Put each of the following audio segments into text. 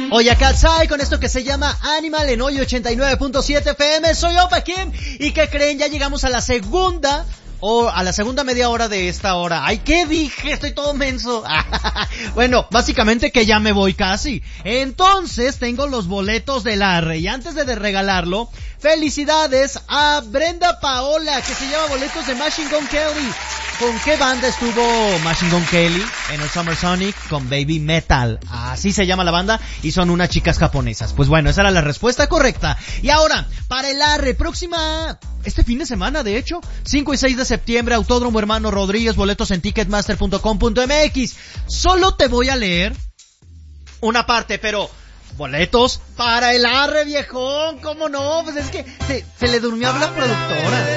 Oye, Katsai con esto que se llama Animal en hoy 89.7 FM. Soy Opa Kim. ¿Y qué creen? Ya llegamos a la segunda media hora de esta hora. Ay, ¿qué dije? Estoy todo menso. Bueno, básicamente que ya me voy casi. Entonces, tengo los boletos del Arre. Y antes de regalarlo, felicidades a Brenda Paola, que se lleva boletos de Machine Gun Kelly. ¿Con qué banda estuvo Machine Gun Kelly en el Summer Sonic? Con Baby Metal. Así se llama la banda y son unas chicas japonesas. Pues bueno, esa era la respuesta correcta. Y ahora, para el Arre, este fin de semana, de hecho, 5 y 6 de septiembre, Autódromo Hermano Rodríguez, boletos en ticketmaster.com.mx. Solo te voy a leer una parte, pero boletos para el Arre, viejón, ¿cómo no? Pues es que se le durmió a la productora.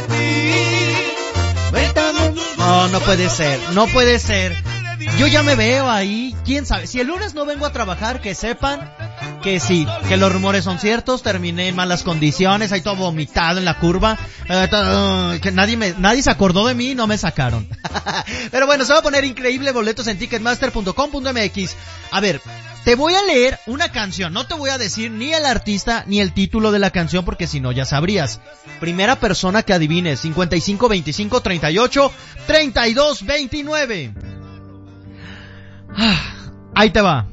No puede ser. Yo ya me veo ahí, quién sabe. Si el lunes no vengo a trabajar, que sepan que sí, que los rumores son ciertos, terminé en malas condiciones, ahí todo vomitado en la curva, que nadie se acordó de mí y no me sacaron. Pero bueno, se va a poner increíble, boletos en ticketmaster.com.mx. A ver, te voy a leer una canción, no te voy a decir ni el artista ni el título de la canción porque si no ya sabrías. Primera persona que adivine, 55 25 38 32 29. Ahí te va.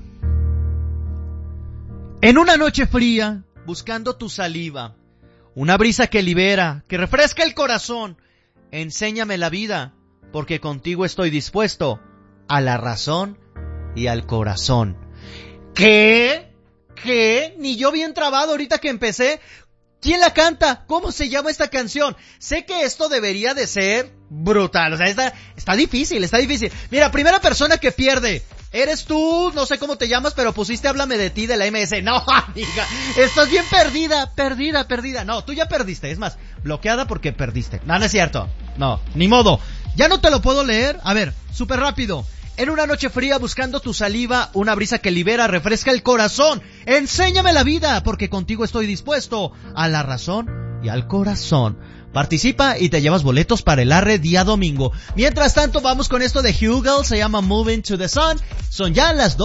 En una noche fría, buscando tu saliva, una brisa que libera, que refresca el corazón, enséñame la vida, porque contigo estoy dispuesto a la razón y al corazón. ¿Qué? Ni yo bien trabado ahorita que empecé. ¿Quién la canta? ¿Cómo se llama esta canción? Sé que esto debería de ser brutal, o sea, está difícil. Mira, primera persona que pierde. Eres tú, no sé cómo te llamas, pero pusiste Háblame de ti de la MS. No, amiga, estás bien perdida. No, tú ya perdiste, es más, bloqueada porque perdiste. No es cierto. No, ni modo. Ya no te lo puedo leer. A ver, súper rápido. En una noche fría buscando tu saliva, una brisa que libera, refresca el corazón. Enséñame la vida, porque contigo estoy dispuesto a la razón y al corazón. Participa y te llevas boletos para el Arre día domingo. Mientras tanto, vamos con esto de Hugel, se llama Moving to the Sun. Son ya las